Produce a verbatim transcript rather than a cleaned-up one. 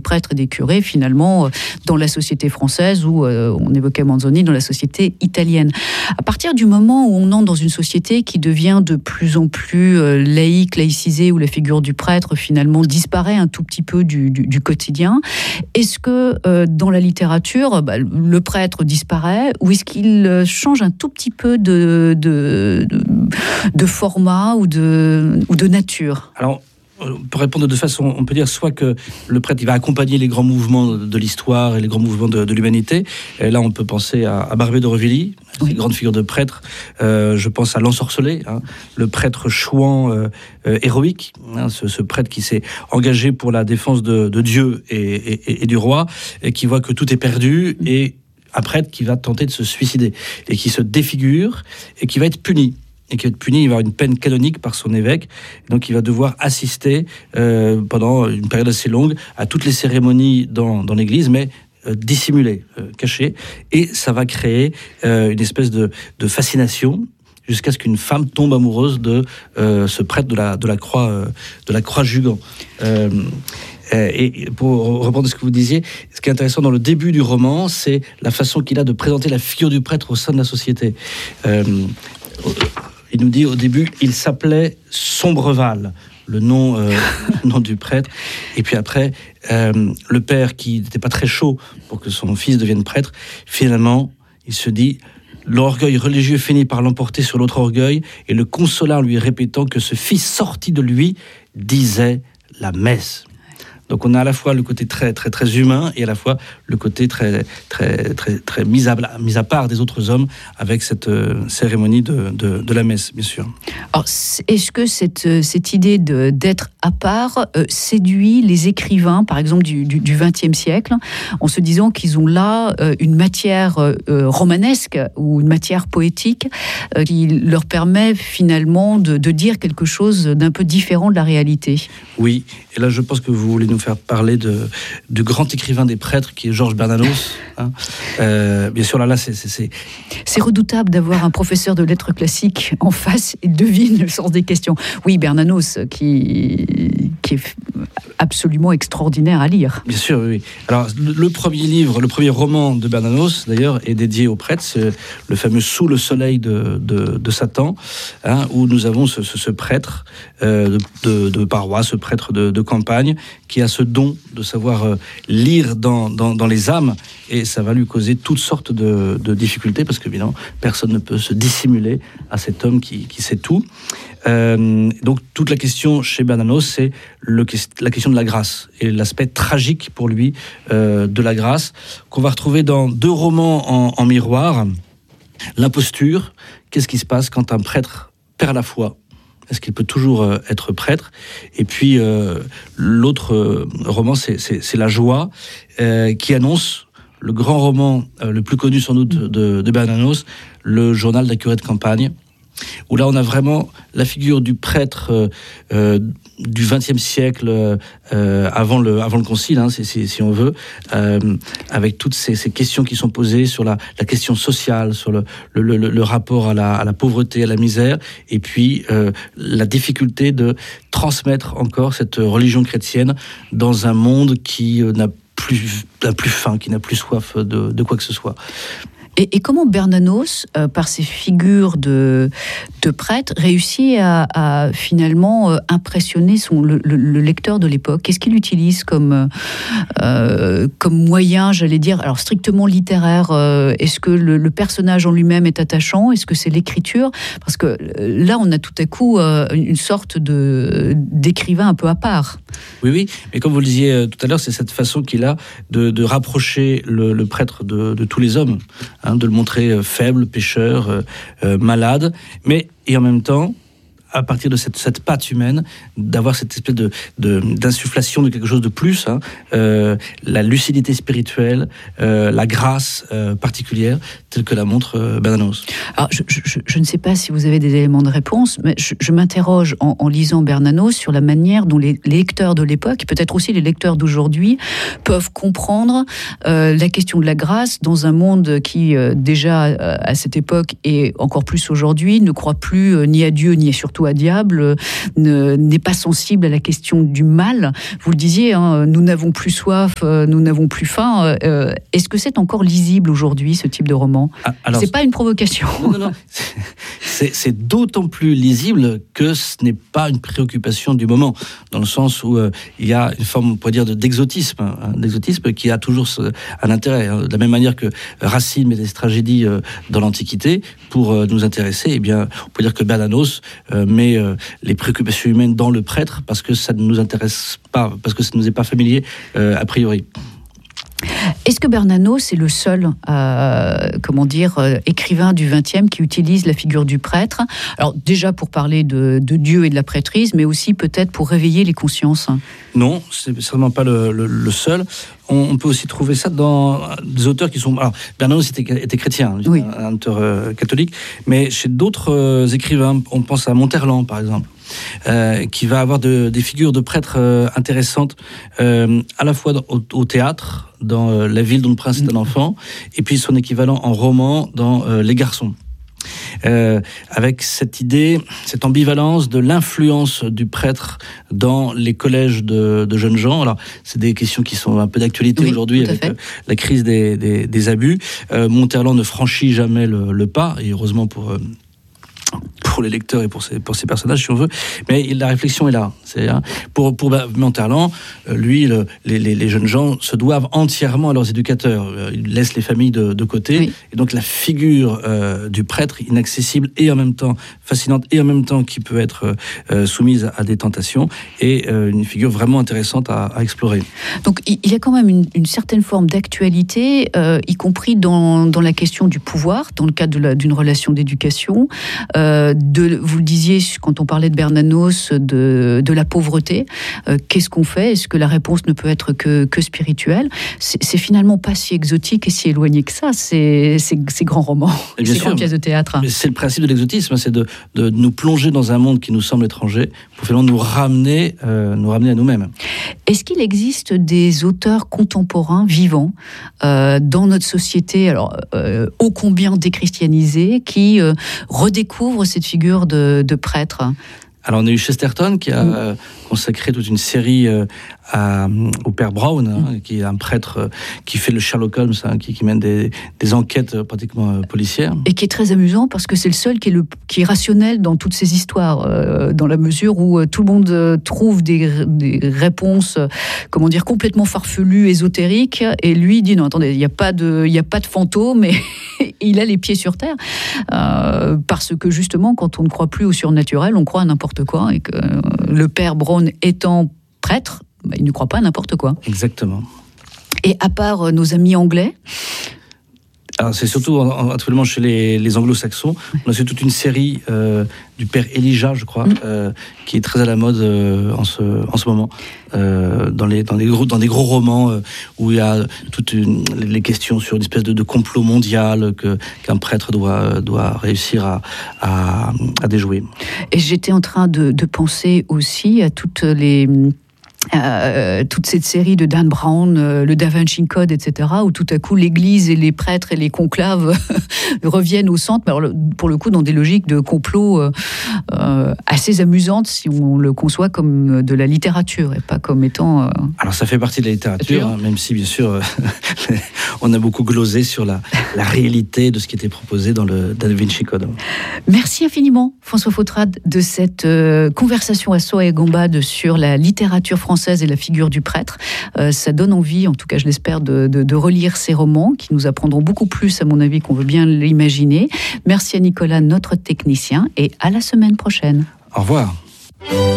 prêtres et des curés, finalement, dans la société française, ou euh, on évoquait Manzoni, dans la société italienne. À partir du moment où on entre dans une société qui devient de plus en plus euh, laïque, laïcisée, où la figure du prêtre, finalement, disparaît un tout petit peu du, du, du quotidien, est-ce que euh, dans la littérature, bah, le prêtre disparaît, ou est-ce qu'il change un tout petit peu de, de, de, de format ou de, ou de nature? Alors, pour répondre de deux façons, on peut dire soit que le prêtre il va accompagner les grands mouvements de l'histoire et les grands mouvements de, de l'humanité. Et là, on peut penser à, à Barbé d'Aurevilly, oui. Une grande figure de prêtre. Euh, je pense à l'ensorcelé, hein, le prêtre chouan euh, euh, héroïque, hein, ce, ce prêtre qui s'est engagé pour la défense de, de Dieu et, et, et du roi, et qui voit que tout est perdu, et un prêtre qui va tenter de se suicider, et qui se défigure, et qui va être puni. Et qui va être puni, il va avoir une peine canonique par son évêque. Donc il va devoir assister euh, pendant une période assez longue à toutes les cérémonies dans, dans l'église, mais euh, dissimulées, euh, cachées. Et ça va créer euh, une espèce de, de fascination jusqu'à ce qu'une femme tombe amoureuse de euh, ce prêtre de la, de la croix, euh, de la croix Jugan. Euh, Et pour reprendre ce que vous disiez, ce qui est intéressant dans le début du roman, c'est la façon qu'il a de présenter la figure du prêtre au sein de la société. Euh, il nous dit au début, il s'appelait Sombreval, le nom, euh, le nom du prêtre. Et puis après, euh, le père qui n'était pas très chaud pour que son fils devienne prêtre, finalement, il se dit... L'orgueil religieux finit par l'emporter sur l'autre orgueil, et le consola en lui répétant que ce fils sorti de lui disait la messe. Donc on a à la fois le côté très très très humain et à la fois le côté très très très très mis à mis à part des autres hommes avec cette euh, cérémonie de, de de la messe, bien sûr. Alors est-ce que cette cette idée de d'être à part euh, séduit les écrivains, par exemple du du, du vingtième siècle, en se disant qu'ils ont là euh, une matière euh, romanesque ou une matière poétique euh, qui leur permet finalement de de dire quelque chose d'un peu différent de la réalité? Oui, et là je pense que vous voulez nous faire parler de, du grand écrivain des prêtres qui est Georges Bernanos. Hein. Euh, bien sûr, là, là c'est, c'est, c'est... c'est redoutable d'avoir un professeur de lettres classiques en face et devine le sens des questions. Oui, Bernanos, qui, qui est absolument extraordinaire à lire. Bien sûr, oui. Alors, le, le premier livre, le premier roman de Bernanos, d'ailleurs, est dédié aux prêtres. C'est le fameux Sous le soleil de, de, de Satan, hein, où nous avons ce, ce, ce prêtre euh, de, de, de paroisse, ce prêtre de, de campagne, qui a ce don de savoir euh, lire dans, dans, dans les âmes, et ça va lui causer toutes sortes de, de difficultés, parce que, évidemment, personne ne peut se dissimuler à cet homme qui, qui sait tout. Euh, donc, toute la question chez Bernanos, c'est le, la question de la grâce, et l'aspect tragique pour lui euh, de la grâce, qu'on va retrouver dans deux romans en, en miroir. L'imposture, qu'est-ce qui se passe quand un prêtre perd la foi ? Est-ce qu'il peut toujours euh, être prêtre ? Et puis, euh, l'autre euh, roman, c'est, c'est, c'est La joie, euh, qui annonce le grand roman, euh, le plus connu sans doute de, de Bernanos, le journal d'un curé de campagne, où là on a vraiment la figure du prêtre euh, euh, du vingtième siècle, euh, avant, le, avant le concile, hein, si, si, si on veut, euh, avec toutes ces, ces questions qui sont posées sur la, la question sociale, sur le, le, le, le rapport à la, à la pauvreté, à la misère, et puis euh, la difficulté de transmettre encore cette religion chrétienne dans un monde qui euh, n'a plus, n'a plus faim, qui n'a plus soif de, de quoi que ce soit. Et, et comment Bernanos, euh, par ses figures de, de prêtre, réussit à, à finalement euh, impressionner son, le, le, le lecteur de l'époque ? Qu'est-ce qu'il utilise comme, euh, comme moyen, j'allais dire, alors strictement littéraire ? euh, Est-ce que le, le personnage en lui-même est attachant ? Est-ce que c'est l'écriture ? Parce que là, on a tout à coup euh, une sorte de, d'écrivain un peu à part. Oui, oui, mais comme vous le disiez tout à l'heure, c'est cette façon qu'il a de, de rapprocher le, le prêtre de, de tous les hommes. Hein, de le montrer faible, pécheur, euh, euh, malade, mais et en même temps, à partir de cette, cette patte humaine, d'avoir cette espèce de, de, d'insufflation de quelque chose de plus, hein, euh, la lucidité spirituelle, euh, la grâce euh, particulière, telle que la montre euh, Bernanos. Alors, je, je, je ne sais pas si vous avez des éléments de réponse, mais je, je m'interroge en, en lisant Bernanos sur la manière dont les, les lecteurs de l'époque, peut-être aussi les lecteurs d'aujourd'hui, peuvent comprendre euh, la question de la grâce dans un monde qui, euh, déjà, euh, à cette époque, et encore plus aujourd'hui, ne croit plus euh, ni à Dieu, ni surtout joue à diable, ne, n'est pas sensible à la question du mal. Vous le disiez, hein, nous n'avons plus soif, nous n'avons plus faim. Euh, est-ce que c'est encore lisible aujourd'hui, ce type de roman ? ah, alors, c'est pas une provocation. Non, non, non. C'est, c'est d'autant plus lisible que ce n'est pas une préoccupation du moment, dans le sens où euh, il y a une forme, on pourrait dire, de, d'exotisme, hein, d'exotisme qui a toujours ce, un intérêt. Hein. De la même manière que Racine met des tragédies euh, dans l'Antiquité pour euh, nous intéresser, eh bien, on peut dire que Bernanos euh, met euh, les préoccupations humaines dans le prêtre parce que ça ne nous intéresse pas, parce que ça ne nous est pas familier euh, a priori. Est-ce que Bernanos est le seul, euh, comment dire, euh, écrivain du vingtième qui utilise la figure du prêtre ? Alors déjà pour parler de, de Dieu et de la prêtrise, mais aussi peut-être pour réveiller les consciences. Non, c'est certainement pas le, le, le seul. On, on peut aussi trouver ça dans des auteurs qui sont... Alors, Bernanos était, était chrétien, oui. un auteur euh, catholique, mais chez d'autres euh, écrivains, on pense à Monterland par exemple. Euh, qui va avoir de, des figures de prêtres euh, intéressantes, euh, à la fois dans, au, au théâtre, dans euh, La ville dont le prince est un enfant, et puis son équivalent en roman dans euh, Les garçons. Euh, avec cette idée, cette ambivalence de l'influence du prêtre dans les collèges de, de jeunes gens. Alors, c'est des questions qui sont un peu d'actualité oui, aujourd'hui avec euh, la crise des, des, des abus. Euh, Monterland ne franchit jamais le, le pas, et heureusement pour... Euh, pour les lecteurs et pour ces, pour ces personnages, si on veut. Mais la réflexion est là. C'est, hein, pour, pour Monterland, lui, le, les, les jeunes gens se doivent entièrement à leurs éducateurs. Ils laissent les familles de, de côté. Oui. Et donc, la figure euh, du prêtre, inaccessible et en même temps fascinante, et en même temps qui peut être euh, soumise à des tentations, est euh, une figure vraiment intéressante à, à explorer. Donc, il y a quand même une, une certaine forme d'actualité, euh, y compris dans, dans la question du pouvoir, dans le cadre de la, d'une relation d'éducation. Euh, de, vous le disiez quand on parlait de Bernanos, de, de la pauvreté. Euh, qu'est-ce qu'on fait ? Est-ce que la réponse ne peut être que, que spirituelle ? c'est, c'est finalement pas si exotique et si éloigné que ça, ces, ces, ces grands romans, ces sûr, grandes pièces de théâtre. Mais c'est le principe de l'exotisme, c'est de, de nous plonger dans un monde qui nous semble étranger pour finalement nous ramener, euh, nous ramener à nous-mêmes. Est-ce qu'il existe des auteurs contemporains vivants euh, dans notre société, alors euh, ô combien déchristianisée, qui euh, redécouvrent cette figure de, de prêtre ? Alors, on a eu Chesterton qui a euh, consacré toute une série euh, à, au père Brown, hein, mmh. qui est un prêtre euh, qui fait le Sherlock Holmes, hein, qui, qui mène des, des enquêtes euh, pratiquement euh, policières. Et qui est très amusant parce que c'est le seul qui est, le, qui est rationnel dans toutes ces histoires, euh, dans la mesure où euh, tout le monde euh, trouve des, des réponses, euh, comment dire, complètement farfelues, ésotériques, et lui dit non, attendez, il n'y a pas de, il n'y a pas de fantôme, mais il a les pieds sur terre, euh, parce que justement, quand on ne croit plus au surnaturel, on croit à n'importe quoi, et que euh, le père Brown étant prêtre, bah, il ne croit pas à n'importe quoi. Exactement. Et à part euh, nos amis anglais, alors c'est surtout actuellement chez les, les anglo-saxons, on a fait toute une série euh, du père Elijah, je crois, mmh. euh, qui est très à la mode euh, en, ce, en ce moment, euh, dans, les, dans, les gros, dans des gros romans euh, où il y a toutes une, les questions sur une espèce de, de complot mondial que, qu'un prêtre doit, doit réussir à, à, à déjouer. Et j'étais en train de, de penser aussi à toutes les... Euh, toute cette série de Dan Brown, euh, le Da Vinci Code, et cetera, où tout à coup l'Église et les prêtres et les conclaves reviennent au centre, mais alors, pour le coup dans des logiques de complot euh, euh, assez amusantes si on le conçoit comme de la littérature et pas comme étant... Euh... Alors ça fait partie de la littérature, hein, même si bien sûr on a beaucoup glosé sur la, la réalité de ce qui était proposé dans le Da Vinci Code. Merci infiniment François Fautrade de cette euh, conversation à soie et gambade sur la littérature française et la figure du prêtre. Euh, ça donne envie, en tout cas je l'espère, de, de, de relire ces romans qui nous apprendront beaucoup plus, à mon avis, qu'on veut bien l'imaginer. Merci à Nicolas, notre technicien, et à la semaine prochaine. Au revoir.